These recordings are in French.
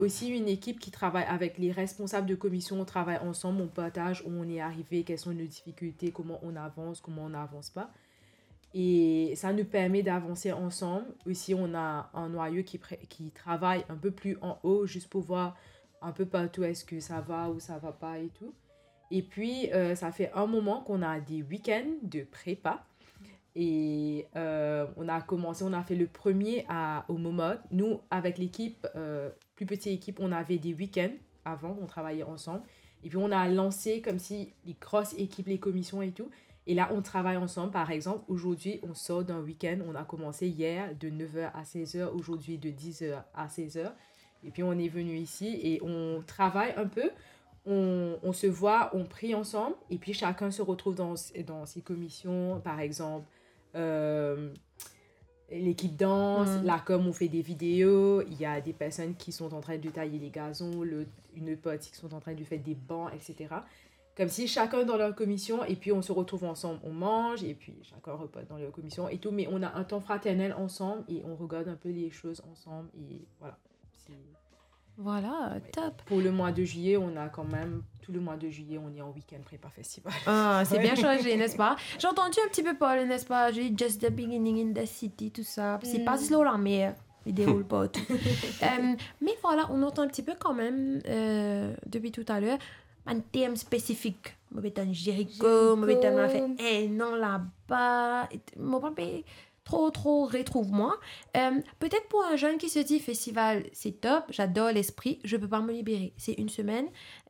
aussi une équipe qui travaille avec les responsables de commission. On travaille ensemble, on partage où on est arrivé, quelles sont nos difficultés, comment on n'avance pas. Et ça nous permet d'avancer ensemble. Aussi, on a un noyau qui travaille un peu plus en haut, juste pour voir un peu partout est-ce que ça va ou ça va pas et tout. Et puis, ça fait un moment qu'on a des week-ends de prépa. Et on a fait le premier au Momod. Nous, avec l'équipe, plus petite équipe, on avait des week-ends avant, on travaillait ensemble. Et puis, on a lancé comme si les grosses équipes, les commissions et tout. Et là, on travaille ensemble. Par exemple, aujourd'hui, on sort d'un week-end. On a commencé hier de 9h à 16h, aujourd'hui de 10h à 16h. Et puis, on est venu ici et on travaille un peu. On se voit, on prie ensemble. Et puis, chacun se retrouve dans ses commissions. Par exemple, l'équipe danse, la com, on fait des vidéos. Il y a des personnes qui sont en train de tailler les gazons, une partie qui sont en train de faire des bancs, etc. Comme si chacun dans leur commission, et puis on se retrouve ensemble, on mange, et puis chacun repart dans leur commission et tout. Mais on a un temps fraternel ensemble et on regarde un peu les choses ensemble. Et voilà. Voilà, top. Pour le mois de juillet, on a quand même... Tout le mois de juillet, on est en week-end prépa festival. Ah, c'est bien changé, n'est-ce pas? J'ai entendu un petit peu parler, n'est-ce pas? J'ai Just the Beginning in the City, tout ça. C'est pas slow là, mais il déroule pas tout. Mais voilà, on entend un petit peu quand même, depuis tout à l'heure, un thème spécifique. Je vais dans Jericho, je vais fait un non là-bas. Moi, trop retrouve-moi. Peut-être pour un jeune qui se dit festival, c'est top, j'adore l'esprit, je peux pas me libérer. C'est une semaine.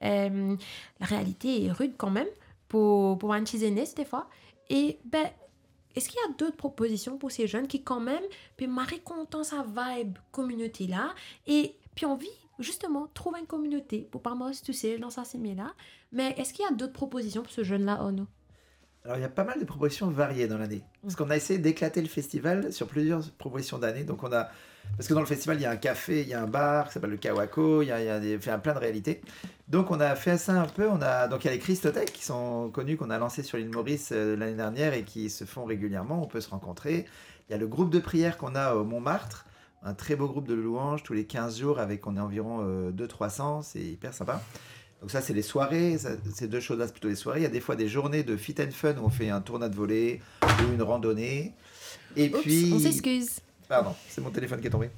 La réalité est rude quand même pour un petit aîné des fois. Et est-ce qu'il y a d'autres propositions pour ces jeunes qui quand même peuvent marrer content sa vibe communauté là et puis envie justement trouver une communauté pour pas moi tout seul dans sa sémie là. Mais est-ce qu'il y a d'autres propositions pour ce jeune là, Ono? Alors, il y a pas mal de propositions variées dans l'année. Parce qu'on a essayé d'éclater le festival sur plusieurs propositions d'année. Donc, parce que dans le festival, il y a un café, il y a un bar qui s'appelle le Kawako, il y a plein de réalités. Donc, on a fait ça un peu. Donc, il y a les Christothèques qui sont connus, qu'on a lancés sur l'île Maurice l'année dernière et qui se font régulièrement. On peut se rencontrer. Il y a le groupe de prière qu'on a au Montmartre, un très beau groupe de louanges tous les 15 jours avec on est environ 200-300. C'est hyper sympa. Donc ça, c'est les soirées, ces deux choses-là, c'est plutôt les soirées. Il y a des fois des journées de fit and fun où on fait un tournoi de volley ou une randonnée. Et puis... on s'excuse. Pardon, c'est mon téléphone qui est tombé.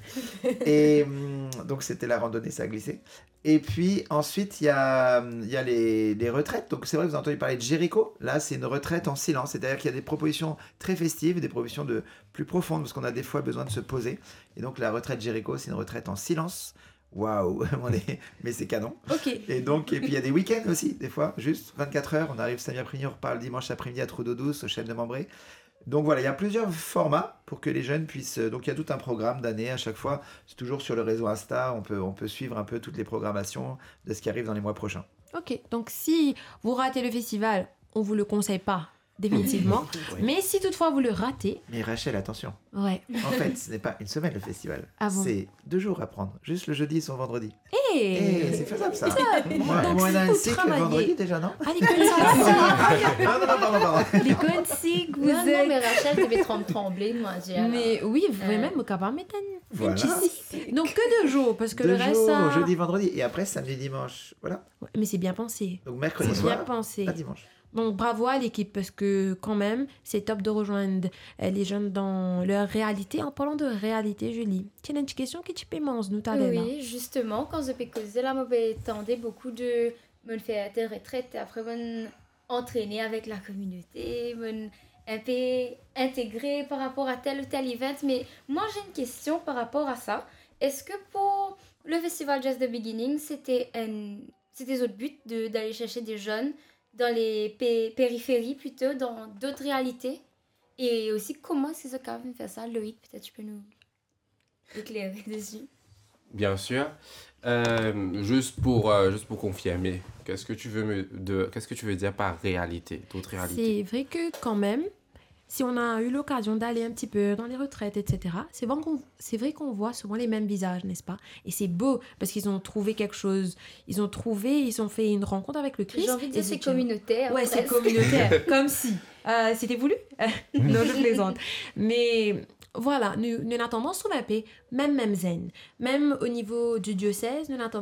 Et donc c'était la randonnée, ça a glissé. Et puis ensuite, il y a les retraites. Donc c'est vrai que vous avez entendu parler de Jericho. Là, c'est une retraite en silence. C'est-à-dire qu'il y a des propositions très festives, des propositions plus profondes, parce qu'on a des fois besoin de se poser. Et donc la retraite Jericho, c'est une retraite en silence. Waouh, mais c'est canon. Ok. Et puis il y a des week-ends aussi, des fois, juste 24 heures. On arrive samedi après-midi, on repart le dimanche après-midi à Trou-d'Eau-Douce, au Chêne de Membré. Donc voilà, il y a plusieurs formats pour que les jeunes puissent... Donc il y a tout un programme d'année à chaque fois. C'est toujours sur le réseau Insta, on peut suivre un peu toutes les programmations de ce qui arrive dans les mois prochains. Ok, donc si vous ratez le festival, on ne vous le conseille pas. Définitivement. Oui. Mais si toutefois vous le ratez... Mais Rachel, attention. Ouais. En fait, ce n'est pas une semaine le festival. Ah bon? C'est 2 jours à prendre. Juste le jeudi et son vendredi. C'est faisable ça. Moi, on a un cycle le vendredi déjà, non? Ah, les consignes. Non, pardon. Les consignes, vous Non, êtes... mais Rachel devait trembler, moi, j'ai alors. Mais oui, vraiment, capable de Voilà. Donc que 2 jours, parce que 2 le reste, jours, ça... jeudi, vendredi. Et après, samedi, dimanche. Voilà. Ouais, mais c'est bien pensé. Donc mercredi C'est soir, bien pensé. pas dimanche. Donc bravo à l'équipe, parce que quand même, c'est top de rejoindre les jeunes dans leur réalité. En parlant de réalité, Julie, tiens, une question qui tu peux manger, nous t'as Oui, justement, quand je peux causer là, moi, j'attendais beaucoup de me faire des retraites, après, me entraîner avec la communauté, me un peu intégrer par rapport à tel ou tel event. Mais moi, j'ai une question par rapport à ça. Est-ce que pour le festival Just the Beginning, c'était votre but d'aller chercher des jeunes dans les périphéries plutôt, dans d'autres réalités? Et aussi, comment est-ce que ça quand même faire ça? Loïc, peut-être tu peux nous éclairer dessus. Bien sûr. Juste pour confirmer, qu'est-ce que tu veux dire par réalité, d'autres réalités? C'est vrai que quand même, si on a eu l'occasion d'aller un petit peu dans les retraites, etc., c'est vrai qu'on voit souvent les mêmes visages, n'est-ce pas? Et c'est beau, parce qu'ils ont trouvé quelque chose. Ils ont fait une rencontre avec le Christ. J'ai envie de dire c'est communautaire. Ouais, c'est communautaire, comme si. C'était voulu? Non, je plaisante. Mais voilà, nous n'avons tendance à trouver un peu, même zen. Même au niveau du diocèse, nous avons